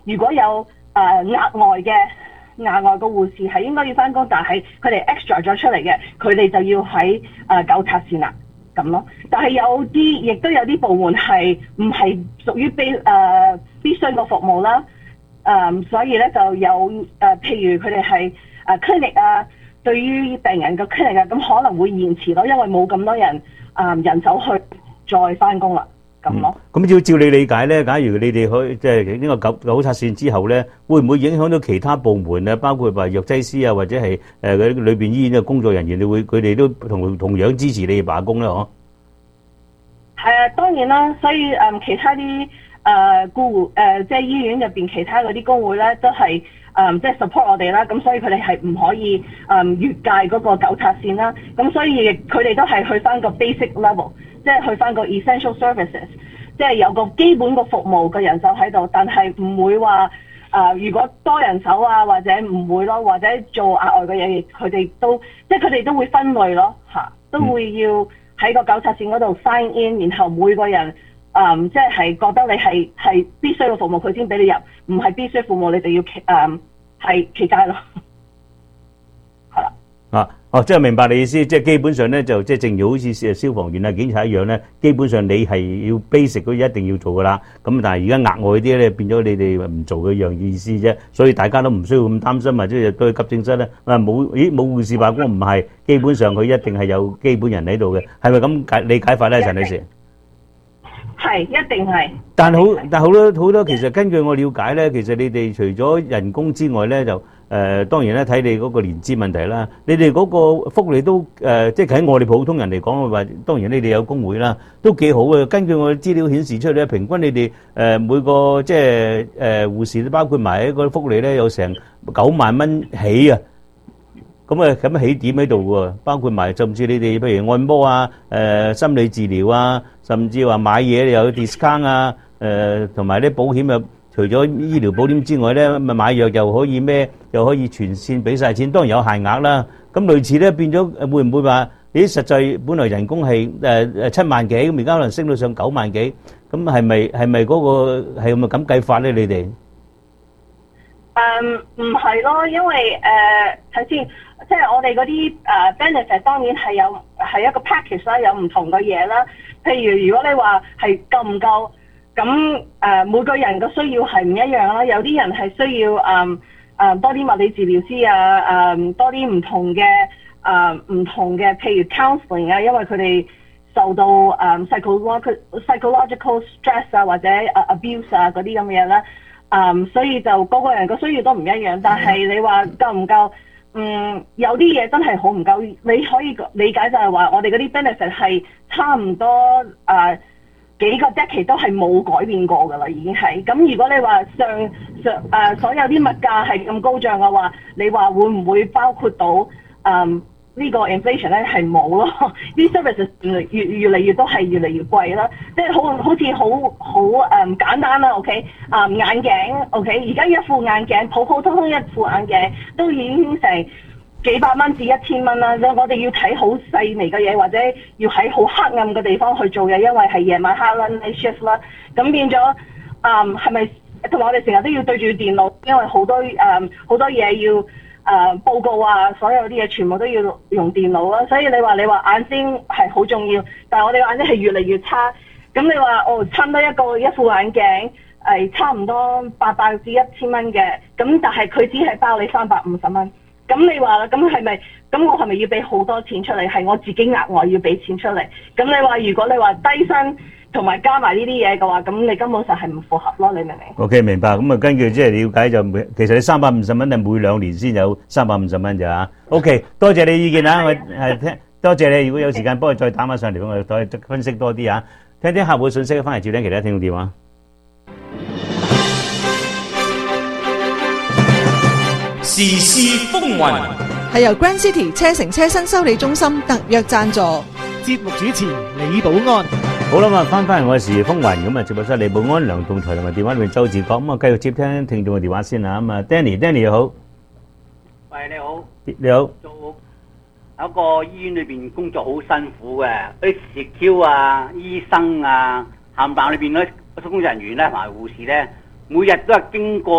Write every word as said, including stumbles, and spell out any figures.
如果有誒、呃、額外嘅額外嘅護士係應該要翻工，但係佢哋 extra 咗出嚟嘅，佢哋就要喺誒糾察線啦咁咯。但係有啲亦都有啲部門係唔係屬於必誒、呃、必須個服務啦。誒、嗯，所以咧就有誒、呃，譬如佢哋係誒 clinic 啊，對於病人嘅 clinic 啊，咁可能會延遲咯，因為冇咁多人誒、呃、人手去再翻工啦，咁咯。 咁、嗯、照照你理解咧，假如你哋去即係呢個糾糾察線之後咧，會唔會影響到其他部門啊？包括話藥劑師啊，或者係誒嗰啲裏邊醫院嘅工作人員，你會佢哋都同同樣支持你哋罷工咧？嗬？ 係啊，當然啦，所以誒、嗯、其他啲。誒僱護誒即係醫院入邊其他嗰啲工會咧，都係誒即係 support 我哋啦。咁所以佢哋係唔可以誒、嗯、越界嗰個糾察線啦。咁所以佢哋都係去翻個 basic level，即係去翻個 essential services，即係有個基本個服務嘅人手喺度，但係唔會話誒、呃、如果多人手啊，或者唔會咯，或者做額外嘅嘢，佢哋都即係佢哋都會分類咯嚇，都會要喺個糾察線嗰度 sign in，然後每個人。嗯，即係覺得你係係必須嘅服務，佢先俾你入；唔係必須服務，你就要企誒係企街咯。係啦。 啊，哦，即係明白你意思，即係基本上咧就即係正如好似消防員啊、警察一樣咧，基本上你係要 basic 嗰啲一定要做噶啦。咁但係而家額外啲咧變咗你哋唔做嘅樣意思啫，所以大家都唔需要咁擔心，或者對急症室咧啊冇咦冇護士罷工唔係，基本上佢一定係有基本人喺度嘅，係咪咁解理解法咧，陳女士？ 係，一定係。 但好，但好多好多，其實根據我了解咧，其實你哋除咗人工之外咧，就誒、呃、當然咧睇你嗰個年資問題啦。你哋嗰個福利都誒、呃，即係喺我哋普通人嚟講嘅話，當然你哋有工會啦，都幾好嘅。根據我資料顯示出嚟咧，平均你哋誒、呃、每個即係誒、呃、護士，包括埋喺嗰啲福利咧，有成九萬蚊起啊！咁啊，咁起點喺度喎，包括埋甚至你哋譬如按摩啊、誒、呃、心理治療啊，甚至話買嘢又有 discount 啊，誒同埋啲保險又除咗醫療保險之外咧，咪買藥又可以咩，又可以全線俾晒錢，當然有限額啦。咁類似咧變咗，會唔會話咦實際本來人工係誒誒七萬幾，咁而家可能升到上九萬幾，咁係咪係咪嗰個係咪咁計法咧？你哋？ 誒唔係咯，因為誒睇先。即係我哋嗰啲誒 benefit 當然係有係一個 package 啦，有唔同嘅嘢啦。譬如如果你話係夠唔夠，咁誒、呃、每個人嘅需要係唔一樣啦。有啲人係需要誒誒、呃呃、多啲物理治療師啊，誒、呃、多啲唔同嘅誒唔同嘅，譬如 counseling 啊，因為佢哋受到誒、呃、psychological psychological stress 啊或者 abuse 啊嗰啲咁嘅嘢啦。誒、呃、所以就個個人嘅需要都唔一樣，但係你話夠唔夠？嗯，有啲嘢真係好唔夠，你可以理解就係話我哋嗰啲 benefit 係差唔多誒、呃、幾個 decade 都係冇改變過㗎啦，已經係。咁如果你話上上誒、呃、所有啲物價係咁高漲嘅話，你話會唔會包括到誒？呃呢個 inflation 咧係冇咯，啲 services 越嚟越越嚟越都係越嚟越貴啦，即係好好似好好誒簡單啦 ，OK 啊、嗯、眼鏡 OK，而家一副眼鏡普普通通一副眼鏡都已經成幾百蚊至一千蚊啦，我哋要睇好細微嘅嘢，或者要喺好黑暗嘅地方去做嘢，因為係夜晚黑啦 night shift 啦，咁變咗誒係咪同埋我哋成日都要對住電腦，因為好多誒好、嗯、多嘢要。誒、呃、報告啊，所有啲嘢全部都要用電腦啦，所以你話你話眼睛係好重要，但係我哋個眼睛係越嚟越差。咁你話哦，差唔多一個一副眼鏡係差唔多八百至一千蚊嘅，咁但係佢只係包你三百五十蚊。咁你話啦，咁係咪？咁我係咪要俾好多錢出嚟？係我自己額外要俾錢出嚟。咁你話如果你話低薪同埋加埋呢啲嘢嘅話，咁你根本上係唔符合咯，你明唔明 ？OK， 明白。咁啊，根據即係了解就每，其實你三百五十蚊係每兩年先有三百五十蚊咋嚇。OK， 多謝你意見啊，我係聽多謝你。如果有時間幫我再打返上嚟，我再分析多啲啊。聽聽客戶信息，翻嚟接聽其他聽眾電話。 時事風雲係由 Grand City 車城車身修理中心特約贊助， 節目主持李寶安。 好啦嘛，翻返嚟我嘅時事風雲咁啊，直播室李寶安、梁棟才同埋電話裏面周志國咁啊，繼續接聽聽眾嘅電話先啦。咁啊 ，Danny，Danny 你好， 喂你好， 你好， 做喺個醫院裏邊工作好辛苦嘅，啲 secure 啊、醫生啊、冚唪唥裏邊嗰啲工作人員咧同埋護士咧，每日都係經過。